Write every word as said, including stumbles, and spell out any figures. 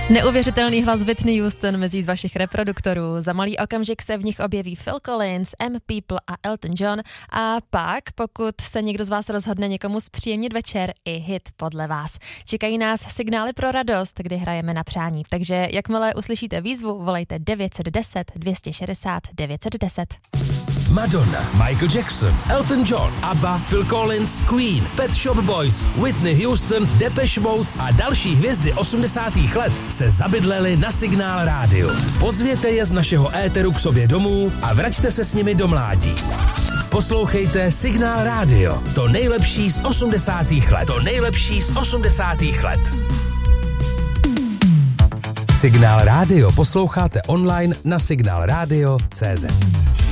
Neuvěřitelný hlas Whitney Houston mizí z vašich reproduktorů. Za malý okamžik se v nich objeví Phil Collins, M People a Elton John a pak, pokud se někdo z vás rozhodne někomu zpříjemnit večer, i hit podle vás. Čekají nás signály pro radost, kdy hrajeme na přání. Takže jakmile uslyšíte výzvu, volejte devět set deset dvě stě šedesát devět set deset. Madonna, Michael Jackson, Elton John, ABBA, Phil Collins, Queen, Pet Shop Boys, Whitney Houston, Depeche Mode a další hvězdy osmdesátých let se zabydleli na Signál rádio. Pozvěte je z našeho éteru k sobě domů a vraťte se s nimi do mládí. Poslouchejte Signál rádio. To nejlepší z osmdesátých let. To nejlepší z osmdesátých let. Signál rádio posloucháte online na signál radio tečka cé zet.